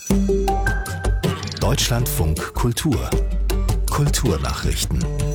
Deutschlandfunk Kultur. Kulturnachrichten.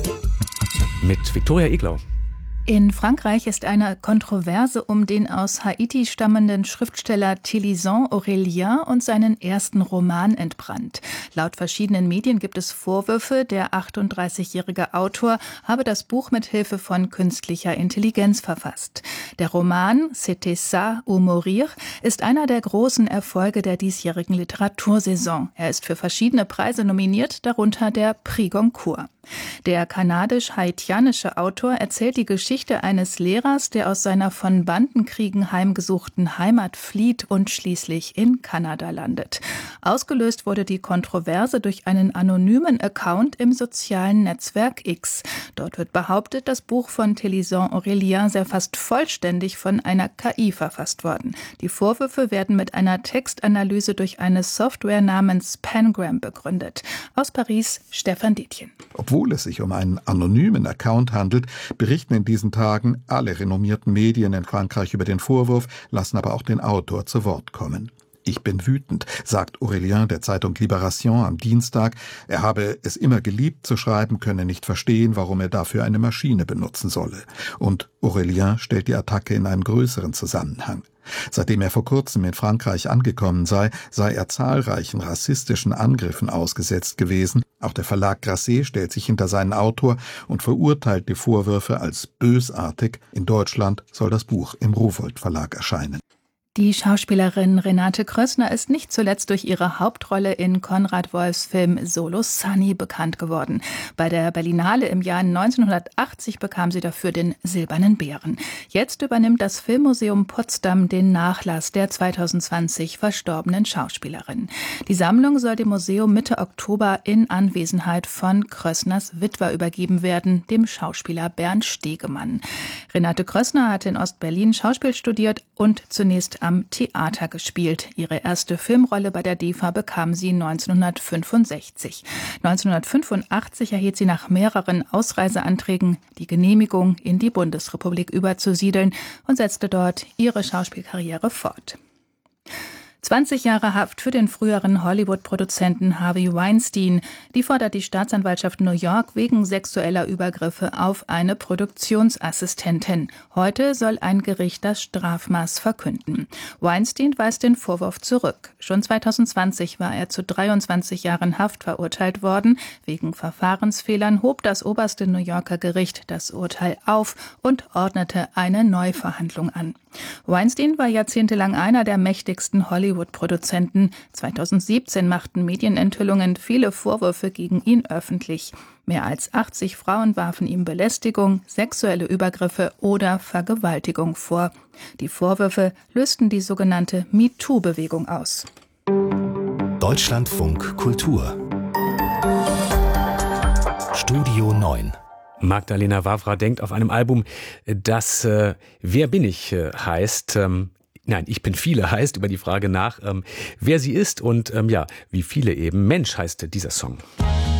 Mit Viktoria Eglau. In Frankreich ist eine Kontroverse um den aus Haiti stammenden Schriftsteller Thélisant Aurélien und seinen ersten Roman entbrannt. Laut verschiedenen Medien gibt es Vorwürfe, der 38-jährige Autor habe das Buch mit Hilfe von künstlicher Intelligenz verfasst. Der Roman C'était ça ou mourir ist einer der großen Erfolge der diesjährigen Literatursaison. Er ist für verschiedene Preise nominiert, darunter der Prix Goncourt. Der kanadisch-haitianische Autor erzählt die Geschichte eines Lehrers, der aus seiner von Bandenkriegen heimgesuchten Heimat flieht und schließlich in Kanada landet. Ausgelöst wurde die Kontroverse durch einen anonymen Account im sozialen Netzwerk X. Dort wird behauptet, das Buch von Thélisant Aurélien sei fast vollständig von einer KI verfasst worden. Die Vorwürfe werden mit einer Textanalyse durch eine Software namens Pangram begründet. Aus Paris, Stefan Detjen. Obwohl es sich um einen anonymen Account handelt, berichten in diesen Tagen alle renommierten Medien in Frankreich über den Vorwurf, lassen aber auch den Autor zu Wort kommen. Ich bin wütend, sagt Aurélien der Zeitung Libération am Dienstag. Er habe es immer geliebt zu schreiben, könne nicht verstehen, warum er dafür eine Maschine benutzen solle. Und Aurélien stellt die Attacke in einen größeren Zusammenhang. Seitdem er vor kurzem in Frankreich angekommen sei er zahlreichen rassistischen Angriffen ausgesetzt gewesen. Auch der Verlag Grasset stellt sich hinter seinen Autor und verurteilt die Vorwürfe als bösartig. In Deutschland soll das Buch im Rowohlt Verlag erscheinen. Die Schauspielerin Renate Krössner ist nicht zuletzt durch ihre Hauptrolle in Konrad Wolfs Film Solo Sunny bekannt geworden. Bei der Berlinale im Jahr 1980 bekam sie dafür den Silbernen Bären. Jetzt übernimmt das Filmmuseum Potsdam den Nachlass der 2020 verstorbenen Schauspielerin. Die Sammlung soll dem Museum Mitte Oktober in Anwesenheit von Krössners Witwer übergeben werden, dem Schauspieler Bernd Stegemann. Renate Krössner hat in Ostberlin Schauspiel studiert und zunächst am Theater gespielt. Ihre erste Filmrolle bei der DEFA bekam sie 1965. 1985 erhielt sie nach mehreren Ausreiseanträgen die Genehmigung, in die Bundesrepublik überzusiedeln und setzte dort ihre Schauspielkarriere fort. 20 Jahre Haft für den früheren Hollywood-Produzenten Harvey Weinstein. Die fordert die Staatsanwaltschaft New York wegen sexueller Übergriffe auf eine Produktionsassistentin. Heute soll ein Gericht das Strafmaß verkünden. Weinstein weist den Vorwurf zurück. Schon 2020 war er zu 23 Jahren Haft verurteilt worden. Wegen Verfahrensfehlern hob das oberste New Yorker Gericht das Urteil auf und ordnete eine Neuverhandlung an. Weinstein war jahrzehntelang einer der mächtigsten Hollywood-Produzenten. 2017 machten Medienenthüllungen viele Vorwürfe gegen ihn öffentlich. Mehr als 80 Frauen warfen ihm Belästigung, sexuelle Übergriffe oder Vergewaltigung vor. Die Vorwürfe lösten die sogenannte MeToo-Bewegung aus. Deutschlandfunk Kultur. Studio 9. Magdalena Wawra denkt auf einem Album, das Wer bin ich heißt. Nein, ich bin viele heißt, über die Frage nach, wer sie ist und wie viele eben. Mensch heißt dieser Song.